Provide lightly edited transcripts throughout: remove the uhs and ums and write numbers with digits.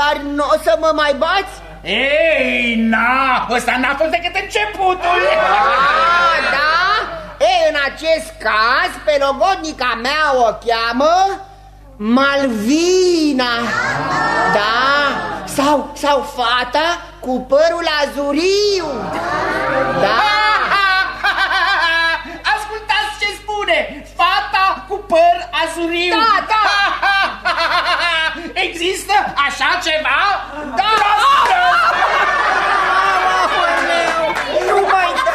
Dar nu o să mă mai bați? Ei, ăsta n-a fost decât începutul. Da? Ei, în acest caz, pe logodnica mea o cheamă Malvina. Da? Sau fata cu părul azuriu. Da? Ascultați ce spune! Fata cu păr azuriu. Da. Există așa ceva? Da! Nu mai da!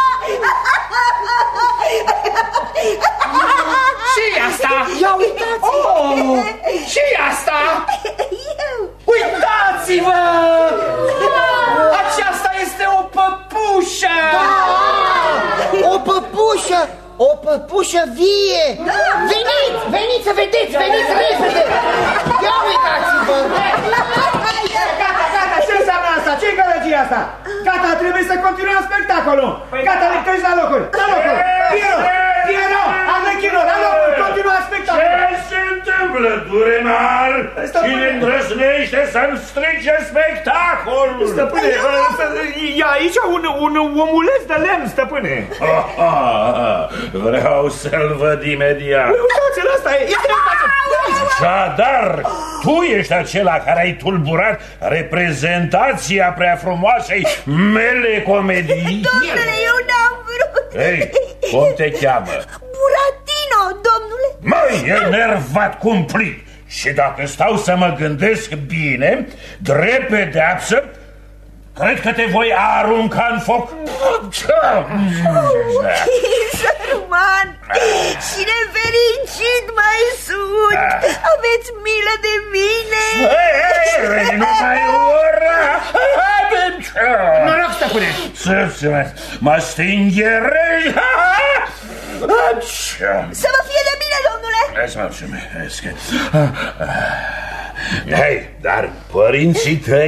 Și asta? Ia uitați! Și asta? Eu! Uitați-vă! Aceasta este o păpușă! O păpușă! O păpușă vie! Veniți să vedeți! Veniți repede! Ia uitați-vă! Gata, ce înseamnă asta? Ce-i gălăgia asta? Gata, trebuie să continuăm spectacolul! Gata, lectări la locuri! La locuri! Piero! Arlechino, la locuri! Continua spectacolul! Ce se întâmplă, Durenar? Cine îndrăznește să-mi strice spectacolul? Stăpâne, e aici un omuleț de lemn, stăpâne! Vreau să-l văd imediat. Uitați-l, ăsta e! Așadar, tu ești acela care ai tulburat reprezentația prea frumoasei mele comedii? Domnule, eu n-am vrut. Ei, cum te cheamă? Buratino, domnule. Măi, e nervat cumplit. Și dacă stau să mă gândesc bine, drept pedeapsă, cred că te voi arunca în foc. Sărman și nefericit mai sunt. Aveți milă de mine. Nu mai ura. Noroc, stăpâne! Mă stingherești. Să vă fie de bine, domnule. Să mă mulțumesc. Hei, dar părinții tăi